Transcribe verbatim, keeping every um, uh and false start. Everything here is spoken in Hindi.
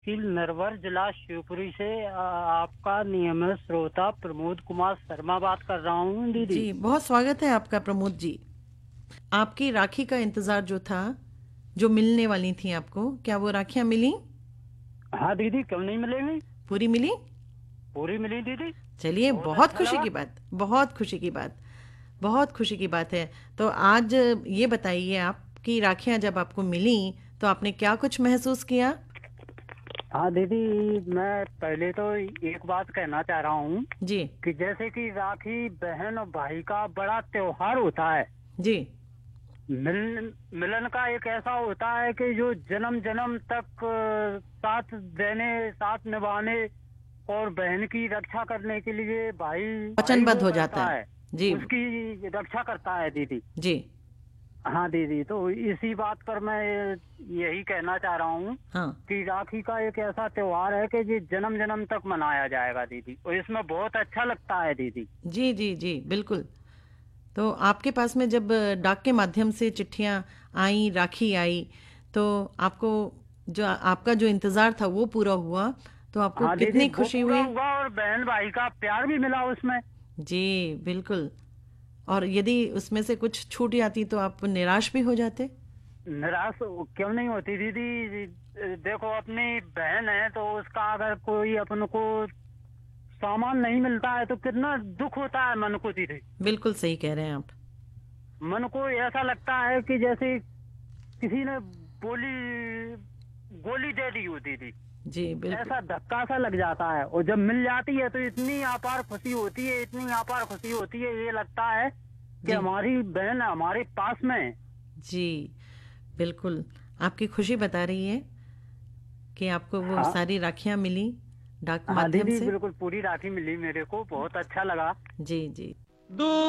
तहसील नरवर, जिला शिवपुरी से आ, आपका नियमित श्रोता प्रमोद कुमार शर्मा बात कर रहा हूँ दीदी। जी, बहुत स्वागत है आपका प्रमोद जी। आपकी राखी का इंतज़ार जो था, जो मिलने वाली थी आपको, क्या वो राखियाँ मिली? हाँ दीदी, क्यों नहीं मिलेंगी? पूरी मिली? पूरी मिली दीदी। चलिए, बहुत बहुत अच्छा खुशी लगा। की बात, बहुत खुशी की बात, बहुत खुशी की बात है। तो आज ये बताइए, आपकी राखियाँ जब आपको मिली, तो आपने क्या कुछ महसूस किया? हाँ दीदी, मैं पहले तो एक बात कहना चाह रहा हूँ जी, कि जैसे कि राखी बहन और भाई का बड़ा त्योहार होता है। जी, मिलन मिलन का एक ऐसा होता है कि जो जन्म जन्म तक अ, साथ देने, साथ निभाने और बहन की रक्षा करने के लिए भाई भाई वचनबद्ध वो हो जाता करता है। है, जी, उसकी रक्षा करता है दीदी। जी, हाँ दीदी, तो इसी बात पर मैं यही कहना चाह रहा हूँ हाँ, कि राखी का एक ऐसा त्योहार है कि ये जन्म जन्म तक मनाया जाएगा दीदी, और इसमें बहुत अच्छा लगता है दीदी। जी, जी, जी, बिल्कुल। तो आपके पास में जब डाक के माध्यम से चिट्ठियाँ आई, राखी आई, तो आपको जो आपका जो इंतज़ार था वो पूरा हुआ, तो आपको हाँ दीदी, कितनी वो खुशी पूरा हुई? हुआ और बहन भाई का प्यार भी मिला उसमें। जी, बिल्कुल। और यदि उसमें से कुछ छूट जाती तो आप निराश भी हो जाते? निराश क्यों नहीं होती दीदी? देखो, अपनी बहन है तो उसका अगर कोई अपन को सामान नहीं मिलता है तो कितना दुख होता है मन को दीदी। बिल्कुल सही कह रहे हैं आप। मन को ऐसा लगता है कि जैसे किसी ने बोली गोली दे दी हो दीदी। जी, बिल्कुल। ऐसा धक्का सा लग जाता है, और जब मिल जाती है तो इतनी अपार खुशी होती है, इतनी अपार खुशी होती है, ये लगता है कि जी, हमारी बहन हमारे पास में है। जी, बिल्कुल। आपकी खुशी बता रही है कि आपको वो हाँ। सारी राखियाँ मिली डाक हाँ माध्यम दीदी, से। बिल्कुल पूरी राखी मिली मेरे को, बहुत अच्छा लगा। जी, जी। दो